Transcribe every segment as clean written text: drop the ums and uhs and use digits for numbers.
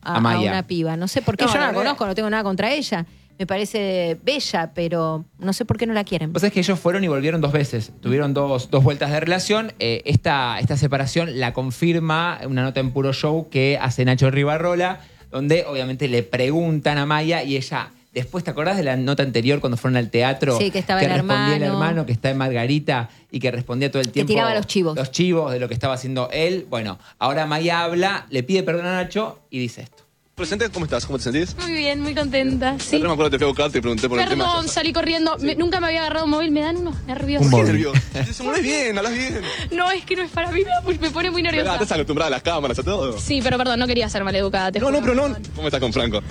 a una piba. No sé por qué, yo no la conozco, no tengo nada contra ella. Me parece bella, pero no sé por qué no la quieren. Pues es que ellos fueron y volvieron 2 veces. Tuvieron dos vueltas de relación. Esta separación la confirma una nota en Puro Show que hace Nacho Rivarola, donde obviamente le preguntan a Maya y ella... Después, ¿te acordás de la nota anterior cuando fueron al teatro? Sí, que estaba que el respondía hermano. el hermano que está en Margarita y que respondía todo el tiempo. Que tiraba los chivos. Los chivos de lo que estaba haciendo él. Bueno, ahora Maya habla, le pide perdón a Nacho y dice esto. Presente, ¿cómo estás? ¿Cómo te sentís? Muy bien, muy contenta. Sí. Me acuerdo que te fui a buscar, te pregunté por el tema. Perdón, salí corriendo. Nunca me había agarrado un móvil, me dan unos nervios. ¿Por qué nervioso? Se mueve bien, hablas bien. No, es que no es para mí, me pone muy nerviosa. ¿Estás acostumbrada a las cámaras, a todo? Sí, pero perdón, no quería ser maleducada. No, pero no. ¿Cómo estás con Franco?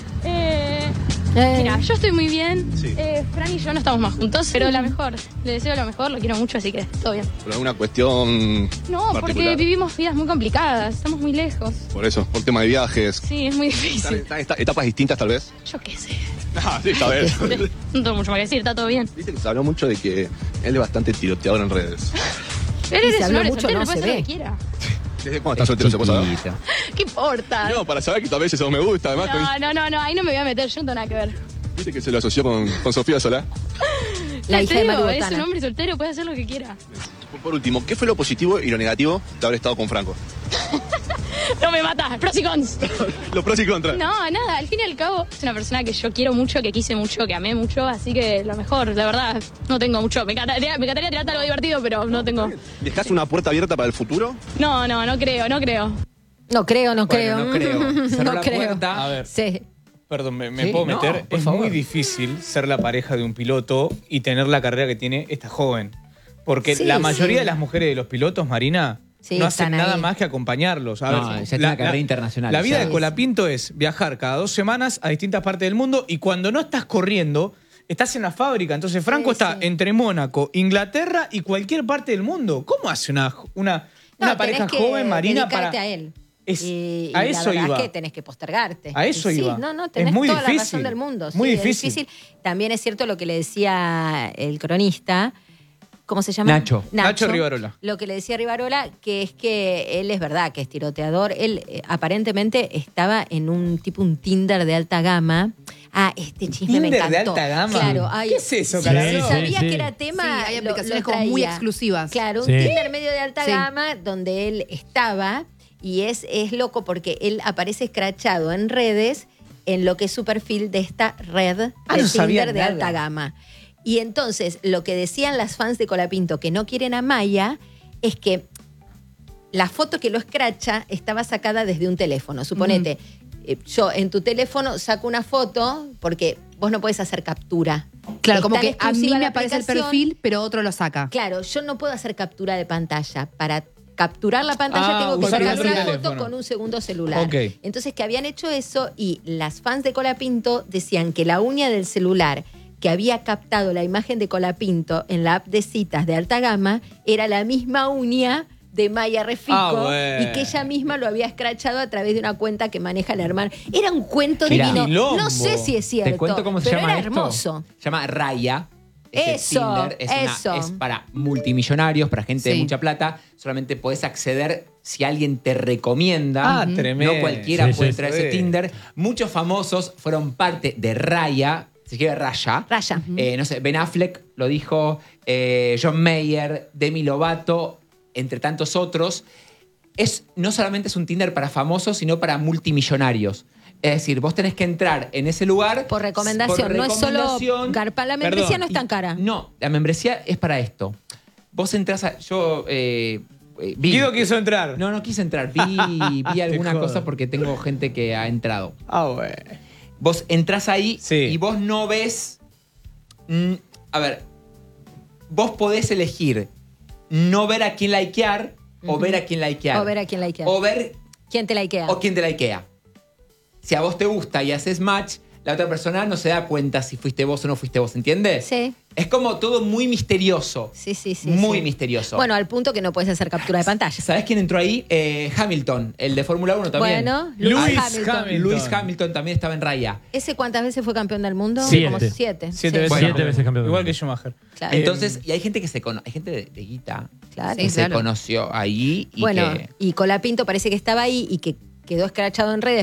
Mira, yo estoy muy bien. Sí. Fran y yo no estamos más juntos, pero la mejor. Le deseo lo mejor, lo quiero mucho, así que todo bien. ¿Por alguna cuestión No, porque particular? vivimos vidas muy complicadas, estamos muy lejos. Por eso, por tema de viajes. Sí, es muy difícil. ¿Están etapas distintas, tal vez? Yo qué sé. Ah, sí, está bien. No tengo mucho más que decir, está todo bien. Viste que se habló mucho de que él es bastante tiroteador en redes. Él Y es se un habló hombre mucho, soltero, no puede se hacer lo ve. que quiera. ¿Desde cuándo estás soltero, se puede saber? Chiquito. ¿Qué importa? No, para saber que tal vez eso me gusta, además. No, ahí no me voy a meter, yo no tengo nada que ver. ¿Viste que se lo asoció con Sofía Solá? La hija de Maru Es Botana. un hombre soltero, puede hacer lo que quiera. Por último, ¿qué fue lo positivo y lo negativo de haber estado con Franco? No me matas, pros y cons. Los pros y contras. No, nada, al fin y al cabo es una persona que yo quiero mucho, que quise mucho, que amé mucho, así que lo mejor, la verdad, no tengo mucho. Me encantaría tirarte algo divertido, pero no tengo. ¿Dejás una puerta abierta para el futuro? No creo. No creo. Bueno, no creo. Cerró No la creo. puerta. A ver, Sí. perdón, ¿me Sí, puedo no, meter? por Es favor. muy difícil ser la pareja de un piloto y tener la carrera que tiene esta joven. Porque Sí, la mayoría sí. de las mujeres de los pilotos, Marina, Sí, no hacen están nada ahí. más que acompañarlos. A No, ver, ya tiene una carrera internacional. La vida Sí. de Colapinto es viajar cada 2 semanas a distintas partes del mundo y cuando no estás corriendo, estás en la fábrica. Entonces Franco está entre Mónaco, Inglaterra y cualquier parte del mundo. ¿Cómo hace una No, pareja tenés que joven, Marina, dedicarte para...? a él. Y la eso verdad iba. Es que tenés que postergarte. A eso Y sí, iba. No, Es tenés muy toda la difícil. razón del mundo. Muy Sí, difícil. es difícil. También es cierto lo que le decía el cronista. ¿Cómo se llama? Nacho Rivarola. Lo que le decía Rivarola, que es que él es verdad que es tiroteador. Él aparentemente estaba en un Tinder de alta gama. Este chisme me ¿Tinder de encantó. alta gama? Claro, ¿Qué es eso, Si carajo? sabía Sí, que sí. era tema. Sí, hay lo aplicaciones como traía. muy exclusivas. Claro, un Sí. Tinder medio de alta Sí. gama donde él estaba. Y es loco porque él aparece escrachado en redes en lo que es su perfil de esta red de no sabía Tinder de nada. alta gama. Y entonces, lo que decían las fans de Colapinto que no quieren a Maya es que la foto que lo escracha estaba sacada desde un teléfono. Suponete, yo en tu teléfono saco una foto porque vos no podés hacer captura. Claro, Es como tan que a exclusiva mí me la aparece el aplicación. perfil, pero otro lo saca. Claro, yo no puedo hacer captura de pantalla. Para capturar la pantalla tengo que usar sacar otro una foto teléfono. con un segundo celular. Ok. Entonces, que habían hecho eso y las fans de Colapinto decían que la uña del celular que había captado la imagen de Colapinto en la app de citas de alta gama era la misma uña de Maya Refico bueno. y que ella misma lo había escrachado a través de una cuenta que maneja el hermano. Era un cuento Mirá. divino. Quilombo. No sé si es cierto, Te cuento cómo se pero llama era esto. hermoso. Se llama Raya. Eso, Tinder eso. es para multimillonarios, para gente de Sí. mucha plata. Solamente podés acceder si alguien te recomienda. Ah, tremendo. No cualquiera Sí, puede sí, entrar a sí. ese Tinder. Muchos famosos fueron parte de Raya. Se escribe Raya. Raya. No sé, Ben Affleck lo dijo, John Mayer, Demi Lovato, entre tantos otros. No solamente es un Tinder para famosos, sino para multimillonarios. Es decir, vos tenés que entrar en ese lugar Por recomendación, no es solo garpa. La membresía Perdón, no es tan cara. No, la membresía es para esto. Vos entras a... Yo vi... Guido quiso entrar. No quise entrar. Vi alguna jodas. cosa porque tengo gente que ha entrado. Bueno. Vos entrás ahí Sí. y vos no ves... a ver, vos podés elegir no ver a quién likear o ver a quién likear. O ver a quién likea. O ver ¿Quién te likea? o quién te likea. Si a vos te gusta y haces match, la otra persona no se da cuenta si fuiste vos o no fuiste vos, ¿entiendes? Sí. Es como todo muy misterioso. Sí. Muy sí. misterioso. Bueno, al punto que no puedes hacer captura de pantalla. ¿Sabés quién entró ahí? Hamilton, el de Fórmula 1 también. Bueno, Lewis Hamilton. Hamilton. Lewis Hamilton también estaba en Raya. ¿Ese cuántas veces fue campeón del mundo? 7. Como 7. 7 Sí. veces, Bueno. 7 veces campeón. Igual que Schumacher. Claro. Entonces, y hay gente que se conoce, hay gente de guita Claro. que Sí, claro. se conoció ahí y Bueno, que... y Colapinto parece que estaba ahí y que quedó escrachado en redes